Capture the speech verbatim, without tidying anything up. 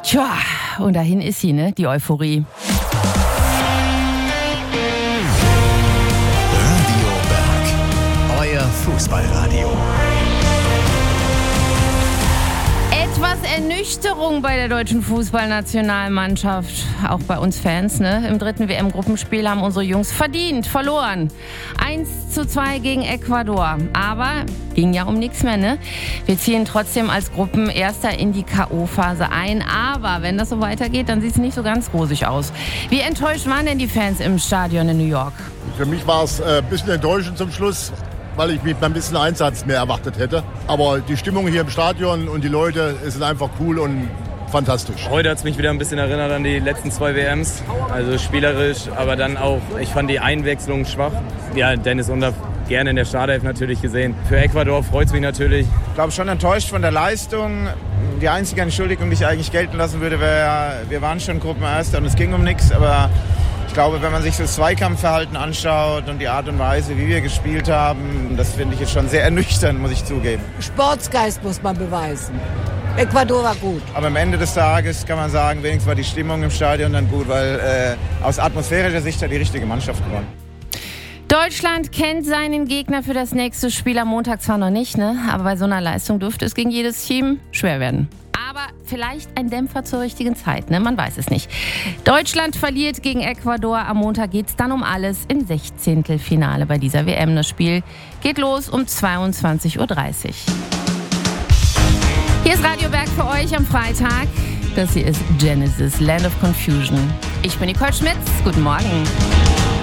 Tja, und dahin ist sie, ne? Die Euphorie. Radio Berg, euer Fußballradio. Etwas Ernüchterung bei der deutschen Fußballnationalmannschaft, auch bei uns Fans, ne? Im dritten W M-Gruppenspiel haben unsere Jungs verdient verloren. eins zu zwei gegen Ecuador, aber ging ja um nichts mehr, ne? Wir ziehen trotzdem als Gruppenerster in die K O-Phase ein, aber wenn das so weitergeht, dann sieht es nicht so ganz rosig aus. Wie enttäuscht waren denn die Fans im Stadion in New York? Für mich war es ein bisschen enttäuschend zum Schluss, weil ich mit ein bisschen Einsatz mehr erwartet hätte. Aber die Stimmung hier im Stadion und die Leute sind einfach cool und fantastisch. Heute hat es mich wieder ein bisschen erinnert an die letzten zwei W Ms. Also spielerisch, aber dann auch, ich fand die Einwechslung schwach. Ja, Dennis Undaff gerne in der Startelf natürlich gesehen. Für Ecuador freut es mich natürlich. Ich glaube, schon enttäuscht von der Leistung. Die einzige Entschuldigung, die ich eigentlich gelten lassen würde, wäre, wir waren schon Gruppenerster und es ging um nichts. Aber ich glaube, wenn man sich das Zweikampfverhalten anschaut und die Art und Weise, wie wir gespielt haben, das finde ich jetzt schon sehr ernüchternd, muss ich zugeben. Sportsgeist muss man beweisen. Ecuador war gut. Aber am Ende des Tages kann man sagen, wenigstens war die Stimmung im Stadion dann gut, weil äh, aus atmosphärischer Sicht hat die richtige Mannschaft gewonnen. Deutschland kennt seinen Gegner für das nächste Spiel am Montag zwar noch nicht, ne? Aber bei so einer Leistung dürfte es gegen jedes Team schwer werden. Aber vielleicht ein Dämpfer zur richtigen Zeit, ne? Man weiß es nicht. Deutschland verliert gegen Ecuador. Am Montag geht es dann um alles im Sechzehntelfinale bei dieser W M. Das Spiel geht los um zweiundzwanzig Uhr dreißig. Hier ist Radio Berg für euch am Freitag. Das hier ist Genesis, Land of Confusion. Ich bin Nicole Schmitz. Guten Morgen.